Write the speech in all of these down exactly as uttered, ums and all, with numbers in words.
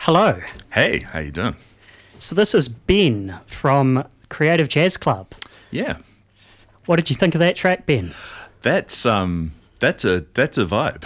Hello. Hey, how you doing? So this is Ben from Creative Jazz Club. Yeah, What did you think of that track, Ben? that's um, that's a that's a vibe.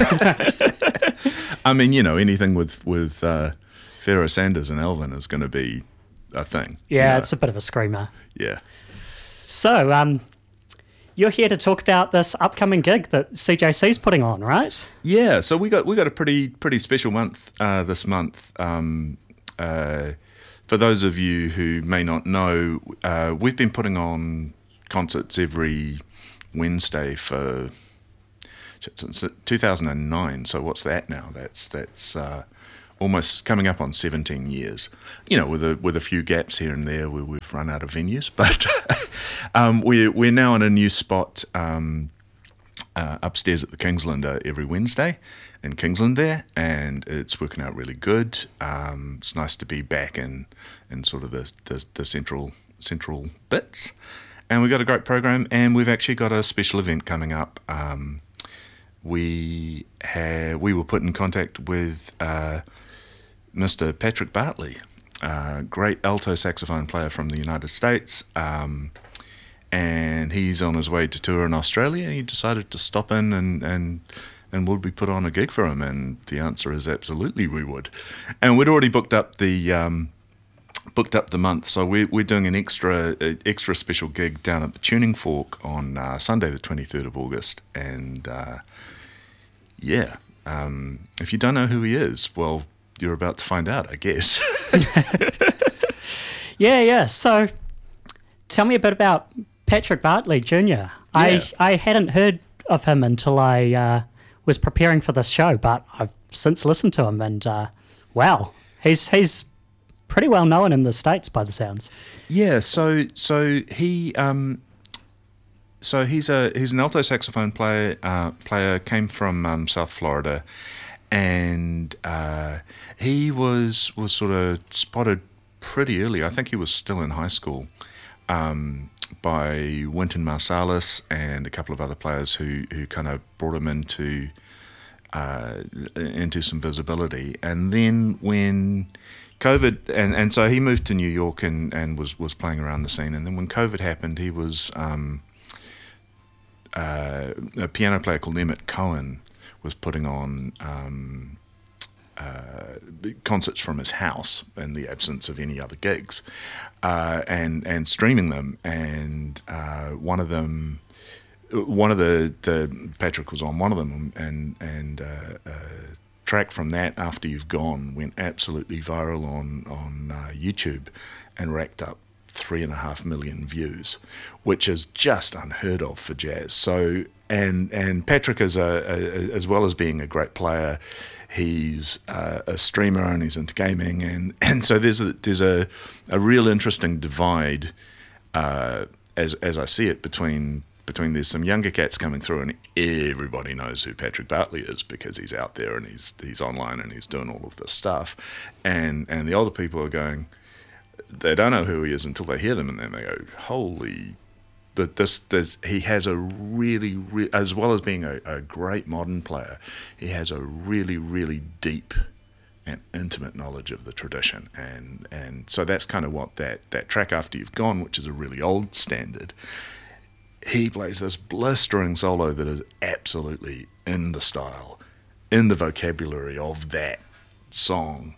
I mean, you know, anything with with uh, Pharoah Sanders and Alvin is going to be a thing. Yeah, you know? it's a bit of a screamer. yeah, So, um, you're here to talk about this upcoming gig that C J C's putting on, right? yeah. So we got we got a pretty pretty special month uh, this month. Um, uh, for those of you who may not know, uh, we've been putting on concerts every Wednesday for since two thousand nine. So what's that now? That's that's uh, almost coming up on seventeen years. You know, with a with a few gaps here and there where we've run out of venues, but um, we're we're now in a new spot um, uh, upstairs at the Kingsland uh, every Wednesday in Kingsland there, and it's working out really good. Um, it's nice to be back in in sort of the the, the central central bits. And we've got a great program, and we've actually got a special event coming up. Um, we have, we were put in contact with uh, Mister Patrick Bartley, uh, great alto saxophone player from the United States, um, and he's on his way to tour in Australia. He decided to stop in and and and would we put on a gig for him? And the answer is absolutely we would. And we'd already booked up the. Um, booked up the month, so we're, we're doing an extra uh, extra special gig down at the Tuning Fork on uh, Sunday the twenty-third of August, and uh, yeah, um, if you don't know who he is, well, you're about to find out, I guess. Yeah, yeah. So, tell me a bit about Patrick Bartley Junior I I hadn't heard of him until I uh, was preparing for this show, but I've since listened to him, and uh, wow, he's he's pretty well known in the States by the sounds. Yeah, so so he um, so he's a he's an alto saxophone player. Uh, player came from um, South Florida, and uh, he was was sort of spotted pretty early. I think he was still in high school um, by Wynton Marsalis and a couple of other players who who kind of brought him into uh, into some visibility. And then when COVID, and, and so he moved to New York and, and was, was playing around the scene. And then when COVID happened, he was um, uh, a piano player called Emmett Cohen was putting on um, uh, concerts from his house in the absence of any other gigs, uh, and and streaming them. And uh, one of them, one of the, the Patrick was on one of them, and and. Uh, uh, track from that, After You've Gone, went absolutely viral on on uh, YouTube and racked up three and a half million views, which is just unheard of for jazz. So and and Patrick is a, a as well as being a great player, he's uh, a streamer and he's into gaming, and, and so there's a there's a, a real interesting divide uh, as as I see it between. Between there's some younger cats coming through, and everybody knows who Patrick Bartley is because he's out there and he's he's online and he's doing all of this stuff, and and the older people are going, they don't know who he is until they hear them, and then they go, holy, that this, this he has a really, re- as well as being a, a great modern player, he has a really really deep and intimate knowledge of the tradition, and and so that's kind of what that that track After You've Gone, which is a really old standard. He plays this blistering solo that is absolutely in the style, in the vocabulary of that song.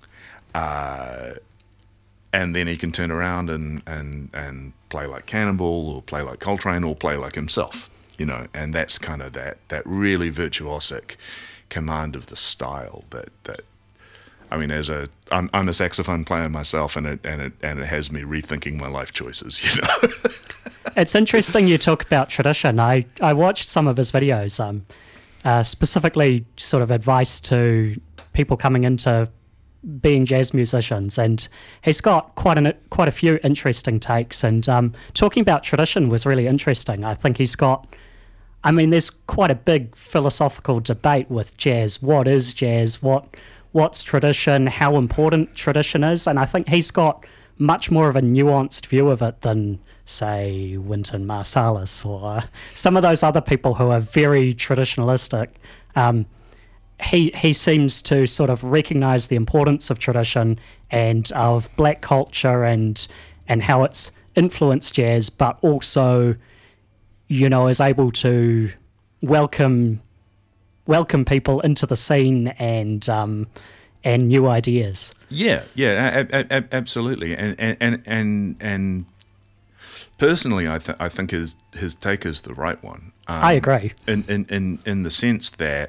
Uh, and then he can turn around and, and, and play like Cannonball or play like Coltrane or play like himself, you know, and that's kind of that, that really virtuosic command of the style that, that I mean, as a, I'm, I'm a saxophone player myself, and it, and it, and it has me rethinking my life choices, you know. It's interesting you talk about tradition. I, I watched some of his videos, um, uh, specifically sort of advice to people coming into being jazz musicians, and he's got quite an quite a few interesting takes. And um, talking about tradition was really interesting. I think he's got, I mean, there's quite a big philosophical debate with jazz. What is jazz? What what's tradition? How important tradition is? And I think he's got much more of a nuanced view of it than, say, Wynton Marsalis or some of those other people who are very traditionalistic. Um, he he seems to sort of recognise the importance of tradition and of black culture and and how it's influenced jazz, but also, you know, is able to welcome welcome people into the scene and um, and new ideas. Yeah, yeah, a- a- a- absolutely, and and and and, and personally, I th- I think his his take is the right one. Um, I agree. In, in in in the sense that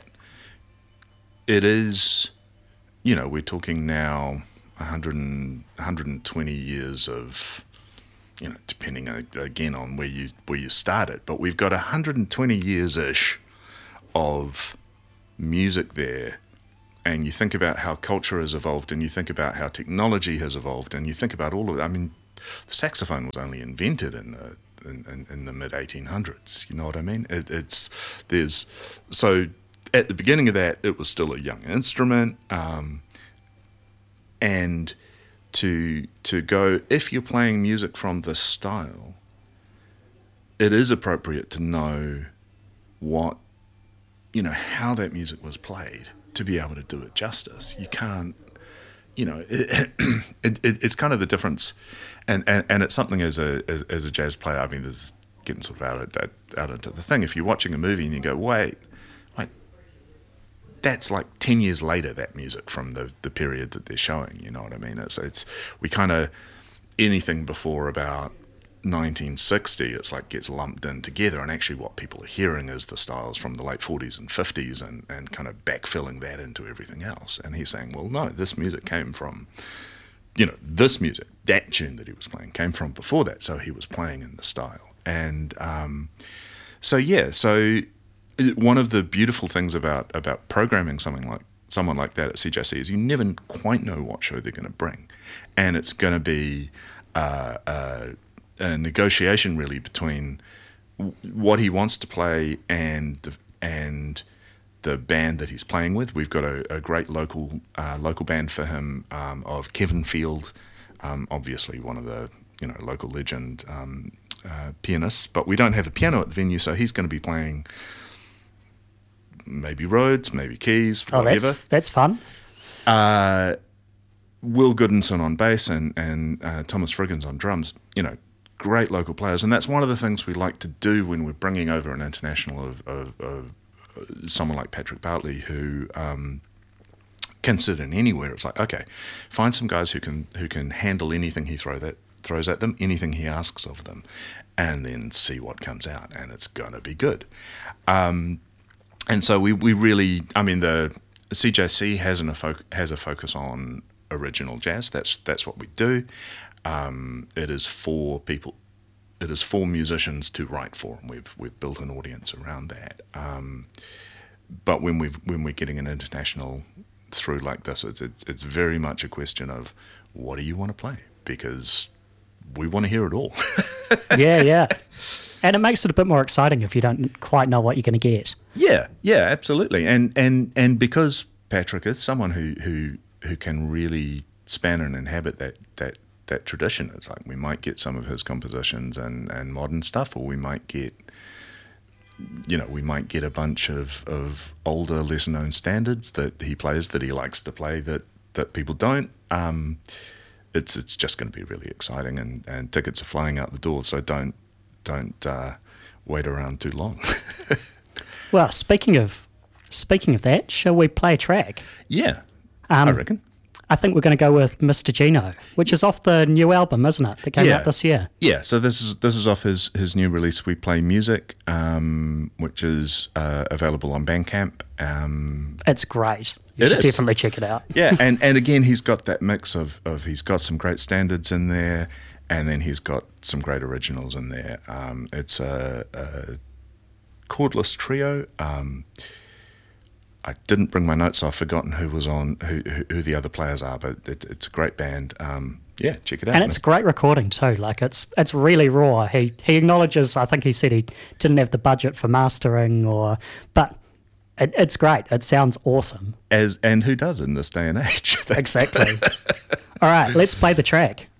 it is, you know, we're talking now one hundred, one hundred twenty years of, you know, depending again on where you where you started, but we've got one hundred twenty years ish of music there. And you think about how culture has evolved, and you think about how technology has evolved, and you think about all of it. I mean, the saxophone was only invented in the in, in, in the mid eighteen hundreds. You know what I mean? It, it's there's so at the beginning of that, it was still a young instrument, um, and to to go if you're playing music from this style, it is appropriate to know what you know how that music was played to be able to do it justice. You can't. You know, it, it, it, it's kind of the difference, and, and, and it's something as a as, as a jazz player. I mean, this is getting sort of out out, out into the thing. If you're watching a movie and you go, wait, wait, that's like ten years later. That music from the, the period that they're showing. You know what I mean? It's it's we kind of anything before about nineteen sixty, it's like gets lumped in together, and actually what people are hearing is the styles from the late forties and fifties and, and kind of backfilling that into everything else. And he's saying, well, no, this music came from, you know, this music, that tune that he was playing came from before that, so he was playing in the style. And um, so, yeah, so one of the beautiful things about, about programming something like someone like that at C J C is you never quite know what show they're going to bring. And it's going to be uh, uh, a negotiation really between what he wants to play and the, and the band that he's playing with. We've got a, a great local uh, local band for him um, of Kevin Field, um, obviously one of the you know local legend um, uh, pianists. But we don't have a piano at the venue, so he's going to be playing maybe Rhodes, maybe keys, oh, whatever. that's that's fun. Uh, Will Goodinson on bass and and uh, Thomas Friggins on drums. You know. Great local players, and that's one of the things we like to do when we're bringing over an international of, of, of someone like Patrick Bartley, who um, can sit in anywhere. It's like, okay, find some guys who can who can handle anything he throw that throws at them, anything he asks of them, and then see what comes out, and it's gonna be good. Um, and so we, we really, I mean, the C J C has an a fo- has a focus on original jazz. That's that's what we do. Um, it is for people. It is for musicians to write for, and we've we've built an audience around that. Um, but when we when we're getting an international through like this, it's, it's it's very much a question of what do you want to play, because we want to hear it all. yeah, yeah, and it makes it a bit more exciting if you don't quite know what you're going to get. Yeah, yeah, absolutely, and and and because Patrick is someone who who who can really span and inhabit that that. that tradition. It's like we might get some of his compositions and, and modern stuff, or we might get, you know, we might get a bunch of, of older, lesser known standards that he plays that he likes to play that, that people don't. Um, it's it's just going to be really exciting, and, and tickets are flying out the door, so don't don't uh, wait around too long. Well, speaking of speaking of that, shall we play a track? Yeah, um, I reckon. I think we're going to go with Mister Gino, which is off the new album, isn't it? That came yeah. out this year. Yeah, so this is this is off his, his new release, We Play Music, um, which is uh, available on Bandcamp. Um, it's great. You it should is. definitely check it out. Yeah, and, and again, he's got that mix of, of he's got some great standards in there, and then he's got some great originals in there. Um, it's a, a chordless trio. Um, I didn't bring my notes. I've forgotten who was on, who who, who the other players are, but it, it's a great band. Um, yeah, check it out. And it's a great recording too. Like it's it's really raw. He he acknowledges. I think he said he didn't have the budget for mastering, or but it, it's great. It sounds awesome. As and who does in this day and age? Exactly. All right, let's play the track.